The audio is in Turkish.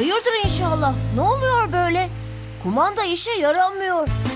Hayırdır inşallah. Ne oluyor böyle? Kumanda işe yaramıyor.